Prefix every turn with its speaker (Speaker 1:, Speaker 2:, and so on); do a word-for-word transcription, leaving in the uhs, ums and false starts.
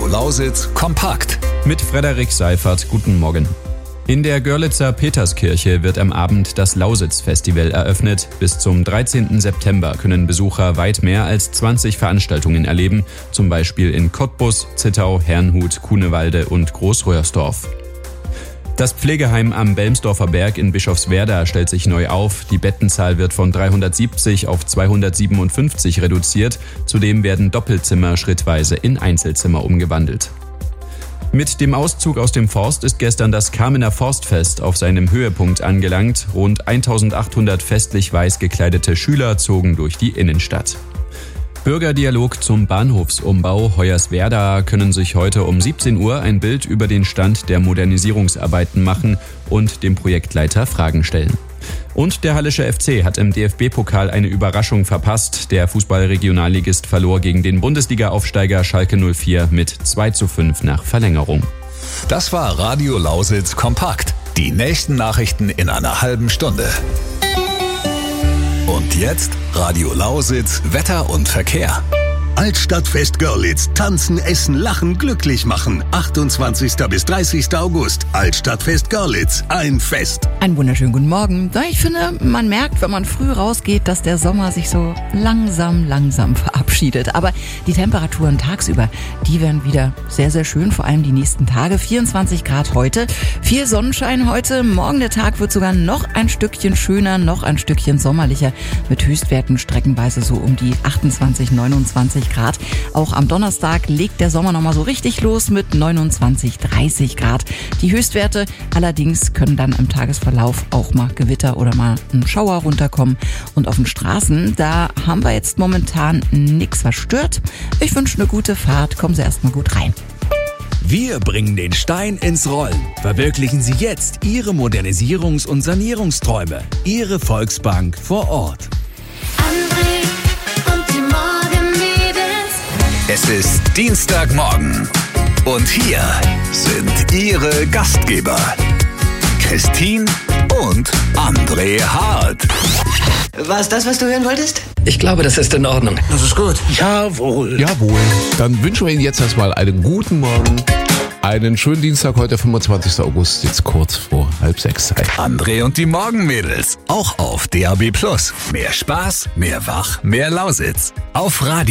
Speaker 1: Lausitz kompakt.
Speaker 2: Mit Frederik Seifert, guten Morgen. In der Görlitzer Peterskirche wird am Abend das Lausitz-Festival eröffnet. Bis zum dreizehnten September können Besucher weit mehr als zwanzig Veranstaltungen erleben, zum Beispiel in Cottbus, Zittau, Herrnhut, Kuhnewalde und Großröhrsdorf. Das Pflegeheim am Belmsdorfer Berg in Bischofswerda stellt sich neu auf. Die Bettenzahl wird von dreihundertsiebzig auf zweihundertsiebenundfünfzig reduziert. Zudem werden Doppelzimmer schrittweise in Einzelzimmer umgewandelt. Mit dem Auszug aus dem Forst ist gestern das Kamener Forstfest auf seinem Höhepunkt angelangt. Rund eintausendachthundert festlich weiß gekleidete Schüler zogen durch die Innenstadt. Bürgerdialog zum Bahnhofsumbau Hoyerswerda können sich heute um siebzehn Uhr ein Bild über den Stand der Modernisierungsarbeiten machen und dem Projektleiter Fragen stellen. Und der Hallische F C hat im D F B-Pokal eine Überraschung verpasst. Der Fußball-Regionalligist verlor gegen den Bundesliga-Aufsteiger Schalke null vier mit zwei zu fünf nach Verlängerung.
Speaker 1: Das war Radio Lausitz kompakt. Die nächsten Nachrichten in einer halben Stunde. Und jetzt Radio Lausitz, Wetter und Verkehr.
Speaker 3: Altstadtfest Görlitz. Tanzen, essen, lachen, glücklich machen. achtundzwanzigsten bis dreißigsten August. Altstadtfest Görlitz. Ein Fest.
Speaker 4: Einen wunderschönen guten Morgen. Ich finde, man merkt, wenn man früh rausgeht, dass der Sommer sich so langsam, langsam verabschiedet. Aber die Temperaturen tagsüber, die werden wieder sehr, sehr schön. Vor allem die nächsten Tage. vierundzwanzig Grad heute. Viel Sonnenschein heute. Morgen der Tag wird sogar noch ein Stückchen schöner, noch ein Stückchen sommerlicher. Mit Höchstwerten streckenweise so um die achtundzwanzig, neunundzwanzig Grad. Auch am Donnerstag legt der Sommer nochmal so richtig los mit neunundzwanzig, dreißig Grad. Die Höchstwerte allerdings können dann im Tagesverlauf auch mal Gewitter oder mal ein Schauer runterkommen. Und auf den Straßen, da haben wir jetzt momentan nichts verstört. Ich wünsche eine gute Fahrt. Kommen Sie erstmal gut rein.
Speaker 5: Wir bringen den Stein ins Rollen. Verwirklichen Sie jetzt Ihre Modernisierungs- und Sanierungsträume. Ihre Volksbank vor Ort.
Speaker 1: Es ist Dienstagmorgen und hier sind Ihre Gastgeber Christine und André Hart.
Speaker 6: War es das, was du hören wolltest?
Speaker 7: Ich glaube, das ist in Ordnung.
Speaker 6: Das ist gut.
Speaker 8: Jawohl. Jawohl. Dann wünschen wir Ihnen jetzt erstmal einen guten Morgen. Einen schönen Dienstag, heute fünfundzwanzigsten August, jetzt kurz vor halb sechs.
Speaker 1: André und die Morgenmädels, auch auf D A B plus. Mehr Spaß, mehr Wach, mehr Lausitz. Auf Radio.